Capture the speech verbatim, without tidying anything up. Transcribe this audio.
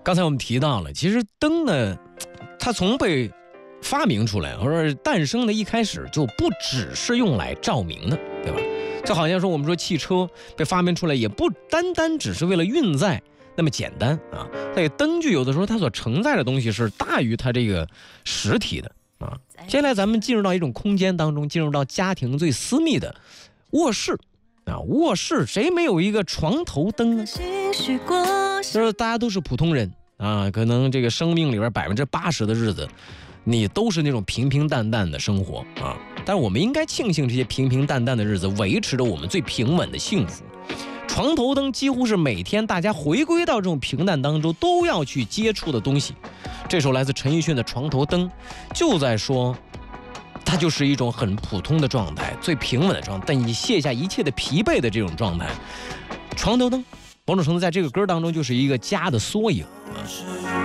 刚才我们提到了，其实灯呢，它从被发明出来或者诞生的一开始就不只是用来照明的，对吧？就好像说我们说汽车被发明出来，也不单单只是为了运载那么简单啊。这个灯具有的时候它所承载的东西是大于它这个实体的啊。接下来咱们进入到一种空间当中，进入到家庭最私密的卧室啊。卧室谁没有一个床头灯呢？就是大家都是普通人啊，可能这个生命里边百分之八十的日子，你都是那种平平淡淡的生活啊。但是我们应该庆幸这些平平淡淡的日子维持着我们最平稳的幸福。床头灯几乎是每天大家回归到这种平淡当中都要去接触的东西。这首来自陈奕迅的《床头灯》就在说，它就是一种很普通的状态，最平稳的状态，但你卸下一切的疲惫的这种状态。床头灯某种程度在这个歌当中就是一个家的缩影啊。